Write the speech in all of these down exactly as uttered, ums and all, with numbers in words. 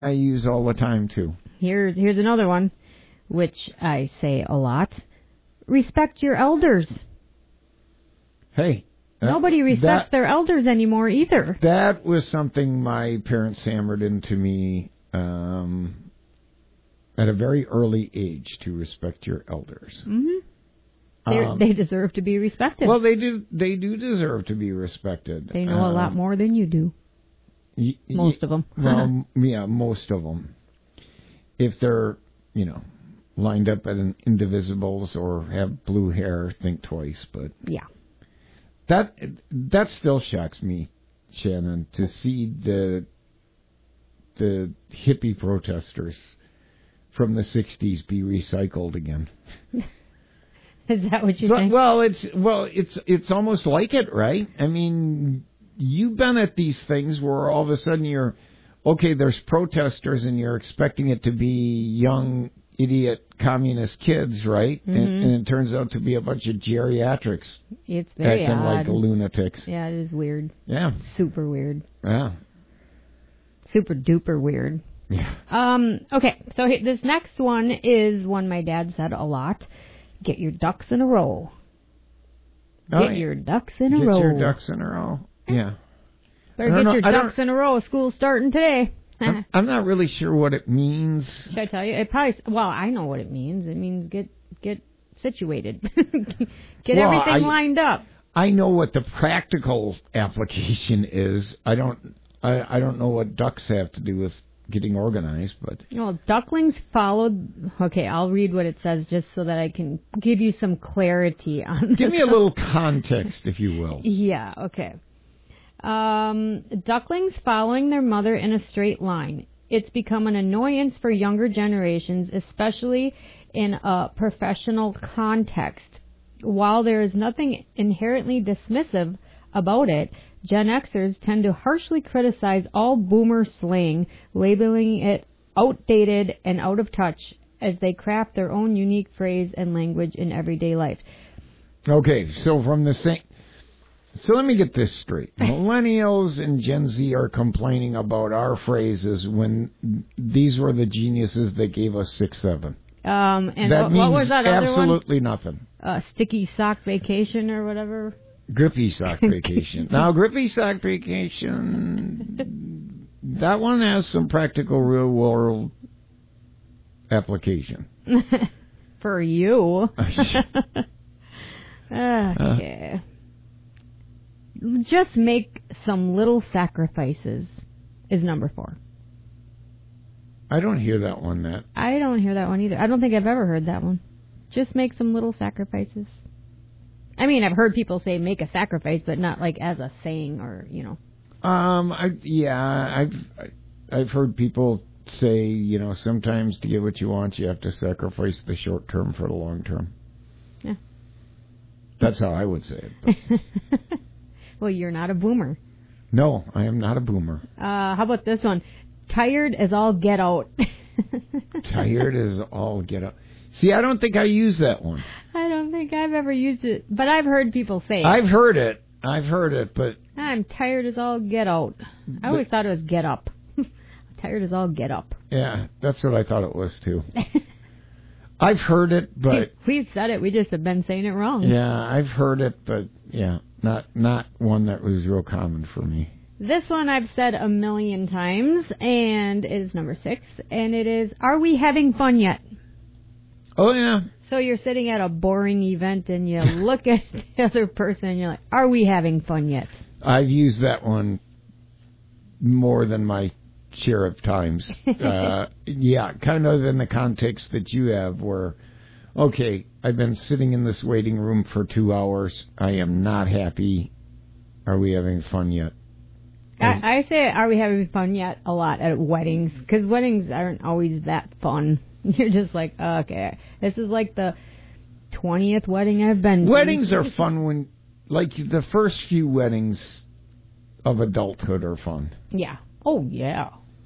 I use all the time, too. Here's, here's another one, which I say a lot. Respect your elders. Hey. That, Nobody respects that, their elders anymore either. That was something my parents hammered into me um, at a very early age, to respect your elders. Mm-hmm. Um, they deserve to be respected. Well, they do. They do deserve to be respected. They know uh, a lot more than you do. Y- most y- of them. Well, yeah, most of them. If they're, you know, lined up at an Indivisibles or have blue hair, think twice. But yeah. That that still shocks me, Shannon, to see the the hippie protesters from the sixties be recycled again. Is that what you but, think? Well, it's well, it's it's almost like it, right? I mean, you've been at these things where all of a sudden you're okay. There's protesters, and you're expecting it to be young, idiot communist kids, right? Mm-hmm. And, and it turns out to be a bunch of geriatrics. It's very acting odd. like lunatics. Yeah, it is weird. Yeah. Super weird. Yeah. Super duper weird. Yeah. Um, okay, so this next one is one my dad said a lot. Get your ducks in a row. Get oh, your ducks in a get row. Get your ducks in a row. Yeah. Better get know, your ducks in a row. School's starting today. I'm, I'm not really sure what it means. Should I tell you? It probably. Well, I know what it means. It means get get situated, get well, everything I, lined up. I know what the practical application is. I don't. I, I don't know what ducks have to do with getting organized, but well, ducklings followed. Okay, I'll read what it says just so that I can give you some clarity on. Give me a little context, if you will. Yeah. Okay. Um, ducklings following their mother in a straight line. It's become an annoyance for younger generations, especially in a professional context. While there is nothing inherently dismissive about it, Gen Xers tend to harshly criticize all boomer slang, labeling it outdated and out of touch as they craft their own unique phrase and language in everyday life. Okay, so from the same... So let me get this straight. Millennials and Gen Z are complaining about our phrases when these were the geniuses that gave us six seven. Um, and that what, means what was that other absolutely one? nothing. Uh, sticky sock vacation or whatever. Grippy sock vacation. Now, Grippy sock vacation, that one has some practical real world application. For you. Okay. Uh. Just make some little sacrifices is number four. I don't hear that one, Matt. I don't hear that one either. I don't think I've ever heard that one. Just make some little sacrifices. I mean, I've heard people say make a sacrifice, but not like as a saying or, you know. Um, I yeah, I've I've heard people say, you know, sometimes to get what you want, you have to sacrifice the short term for the long term. Yeah. That's how I would say it. Well, you're not a boomer. No, I am not a boomer. Uh, how about this one? Tired as all get out. Tired as all get out. See, I don't think I use that one. I don't think I've ever used it, but I've heard people say it. I've heard it. I've heard it, but... I'm tired as all get out. I always thought it was get up. Tired as all get up. Yeah, that's what I thought it was, too. I've heard it, but... We've said it. We just have been saying it wrong. Yeah, I've heard it, but, yeah, not not one that was real common for me. This one I've said a million times, and is number six, and it is, are we having fun yet? Oh, yeah. So you're sitting at a boring event, and you look at the other person, and you're like, are we having fun yet? I've used that one more than my share of times. uh, yeah, kind of in the context that you have where, okay, I've been sitting in this waiting room for two hours. I am not happy. Are we having fun yet? I, I say, are we having fun yet? A lot at weddings, because weddings aren't always that fun. You're just like, okay, this is like the twentieth wedding I've been to. Weddings are fun when, like, the first few weddings of adulthood are fun. Yeah. Oh, yeah.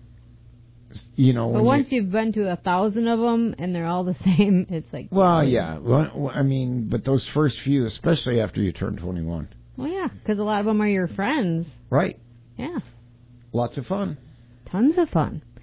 You know, but once you, you've been to a thousand of them and they're all the same, it's like... Well, yeah. Well, I mean, but those first few, especially after you turn twenty-one. Well, yeah, because a lot of them are your friends. Right. Yeah. Lots of fun. Tons of fun.